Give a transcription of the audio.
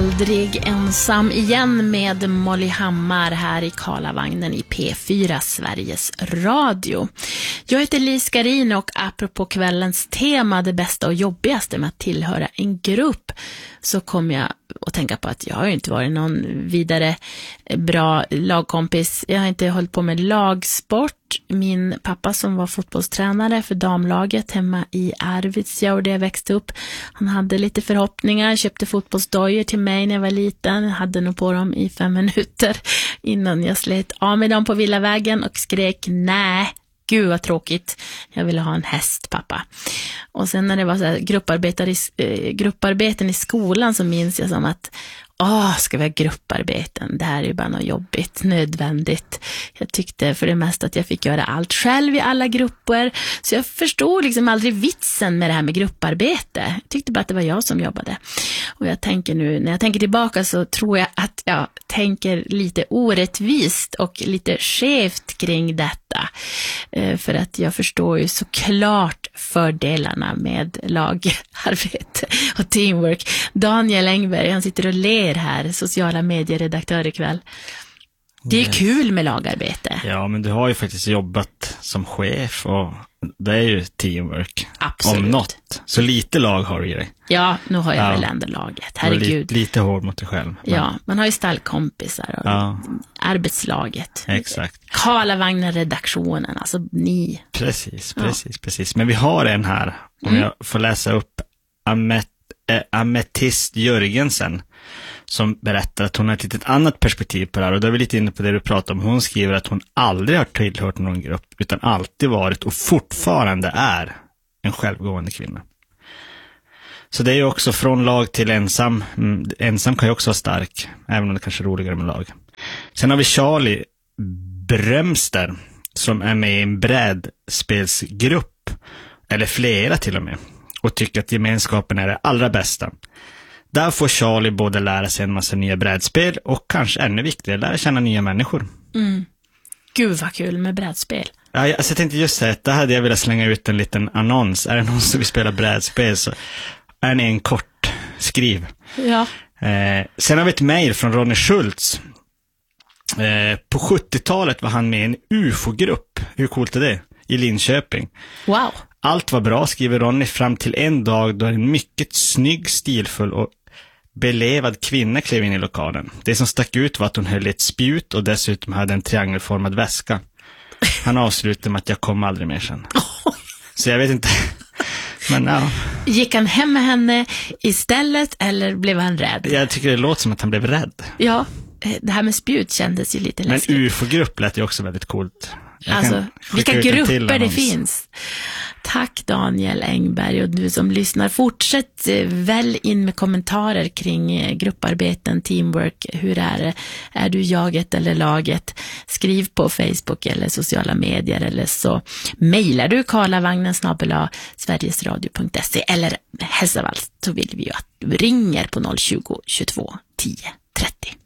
Aldrig ensam igen med Molly Hammar här i Karlavagnen i P4 Sveriges Radio. Jag heter Lis Garin och apropå kvällens tema, det bästa och jobbigaste med att tillhöra en grupp, så kom jag att tänka på att jag har inte varit någon vidare bra lagkompis. Jag har inte hållit på med lagsport. Min pappa som var fotbollstränare för damlaget hemma i Arvidsjaur där jag växte upp, han hade lite förhoppningar, köpte fotbollsdojor till mig när jag var liten. Jag hade nog på dem i 5 minuter innan jag slet av med dem på Villavägen och skrek nej. Gud vad tråkigt. Jag ville ha en häst, pappa. Och sen när det var så här grupparbeten i skolan, så minns jag som att ska vi ha grupparbeten? Det här är ju bara något jobbigt, nödvändigt. Jag tyckte för det mesta att jag fick göra allt själv i alla grupper. Så jag förstod liksom aldrig vitsen med det här med grupparbete. Jag tyckte bara att det var jag som jobbade. Och jag tänker nu, när jag tänker tillbaka, så tror jag att jag tänker lite orättvist och lite skevt kring detta. För att jag förstår ju såklart fördelarna med lagarbete och teamwork. Daniel Engberg, han sitter och ler här, sociala medieredaktör ikväll. Det är kul med lagarbete. Ja, men du har ju faktiskt jobbat som chef och det är ju teamwork. Absolut. Om något. Så lite lag har du i dig. Ja, nu har jag väl ändå laget. Herregud. Lite hård mot dig själv. Men... Ja, man har ju stallkompisar och arbetslaget. Exakt. Karlavagnen-redaktionen, alltså ni. Precis. Men vi har en här, om jag får läsa upp, Ametist Jörgensen, som berättar att hon har ett litet annat perspektiv på det här, och då är vi lite inne på det du pratar om. Hon skriver att hon aldrig har tillhört någon grupp, utan alltid varit och fortfarande är en självgående kvinna. Så det är ju också från lag till ensam. Ensam kan ju också vara stark, även om det kanske är roligare med lag. Sen har vi Charlie Brömster som är med i en brädspelsgrupp, eller flera till och med, och tycker att gemenskapen är det allra bästa. Där får Charlie både lära sig en massa nya brädspel och kanske ännu viktigare, lära känna nya människor. Gud vad kul med brädspel. Ja, jag tänkte just säga att det hade jag velat slänga ut en liten annons. Är det någon som vill spela brädspel, så är ni en kort skriv. Ja. Sen har vi ett mejl från Ronny Schultz. På 70-talet var han med i en UFO-grupp. Hur coolt är det? I Linköping. Wow. Allt var bra, skriver Ronny, fram till en dag då en mycket snygg, stilfull och belevad kvinna klev in i lokalen. Det som stack ut var att hon höll ett spjut och dessutom hade en triangelformad väska. Han avslutade med att jag kom aldrig mer sen. Så jag vet inte. Men ja. Gick han hem med henne istället eller blev han rädd? Jag tycker det låter som att han blev rädd. Ja, det här med spjut kändes ju lite läskigt. Men UFO-grupp lät ju också väldigt coolt. Alltså, vilka grupper det finns. Tack Daniel Engberg, och du som lyssnar, fortsätt väl in med kommentarer kring grupparbeten, teamwork. Hur är det? Är du jaget eller laget? Skriv på Facebook eller sociala medier, eller så mejlar du karlavagnen@sverigesradio.se, eller helst av allt så vill vi ju att du ringer på 020 22 10 30.